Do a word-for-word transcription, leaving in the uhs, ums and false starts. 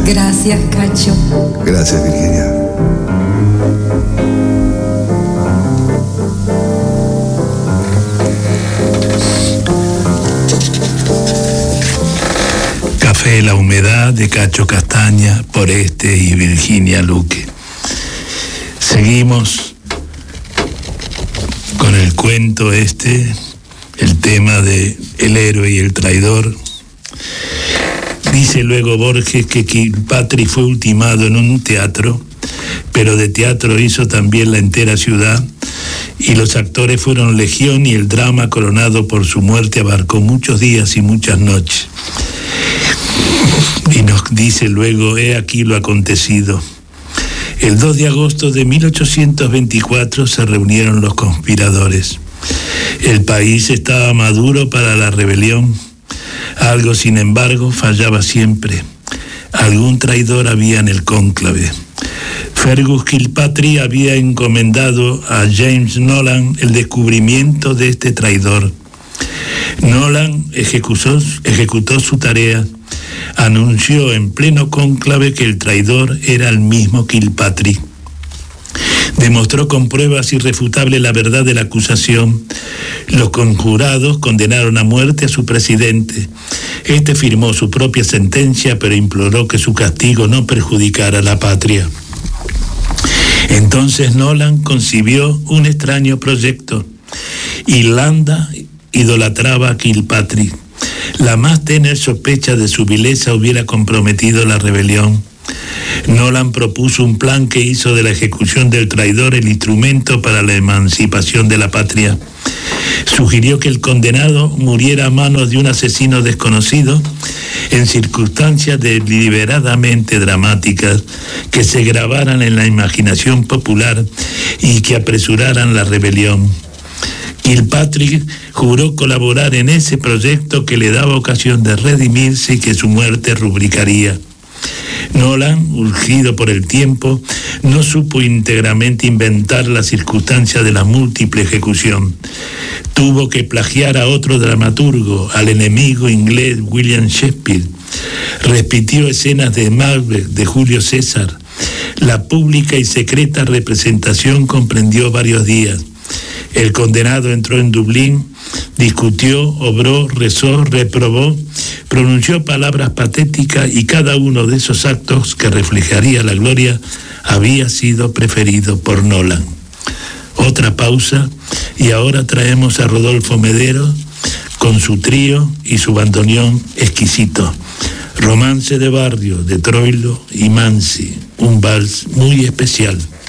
Gracias, Cacho. Gracias, Virginia. Café La Humedad de Cacho Castaña por este y Virginia Luque. Seguimos con el cuento este, el tema de el héroe y el traidor. Dice luego Borges que Kilpatrick fue ultimado en un teatro, pero de teatro hizo también la entera ciudad, y los actores fueron legión, y el drama coronado por su muerte abarcó muchos días y muchas noches. Y nos dice luego, he aquí lo acontecido. El dos de agosto de mil ochocientos veinticuatro se reunieron los conspiradores. El país estaba maduro para la rebelión. Algo, sin embargo, fallaba siempre. Algún traidor había en el cónclave. Fergus Kilpatrick había encomendado a James Nolan el descubrimiento de este traidor. Nolan ejecutó, ejecutó su tarea. Anunció en pleno cónclave que el traidor era el mismo Kilpatrick. Demostró con pruebas irrefutables la verdad de la acusación. Los conjurados condenaron a muerte a su presidente. Este firmó su propia sentencia, pero imploró que su castigo no perjudicara a la patria. Entonces Nolan concibió un extraño proyecto. Irlanda idolatraba a Kilpatrick. La más tenue sospecha de su vileza hubiera comprometido la rebelión. Nolan propuso un plan que hizo de la ejecución del traidor el instrumento para la emancipación de la patria. Sugirió que el condenado muriera a manos de un asesino desconocido en circunstancias deliberadamente dramáticas que se grabaran en la imaginación popular y que apresuraran la rebelión. Kilpatrick juró colaborar en ese proyecto que le daba ocasión de redimirse y que su muerte rubricaría. Nolan, urgido por el tiempo, no supo íntegramente inventar las circunstancias de la múltiple ejecución. Tuvo que plagiar a otro dramaturgo, al enemigo inglés William Shakespeare. Repitió escenas de Macbeth de Julio César. La pública y secreta representación comprendió varios días. El condenado entró en Dublín, discutió, obró, rezó, reprobó, pronunció palabras patéticas, y cada uno de esos actos que reflejaría la gloria había sido preferido por Nolan. Otra pausa, y ahora traemos a Rodolfo Medero con su trío y su bandoneón exquisito. Romance de barrio de Troilo y Mansi, un vals muy especial.